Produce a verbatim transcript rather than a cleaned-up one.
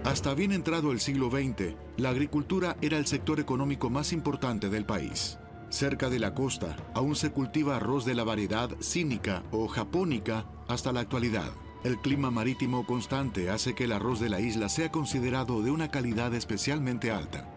Hasta bien entrado el siglo veinte, la agricultura era el sector económico más importante del país. Cerca de la costa, aún se cultiva arroz de la variedad cínica o japónica hasta la actualidad. El clima marítimo constante hace que el arroz de la isla sea considerado de una calidad especialmente alta.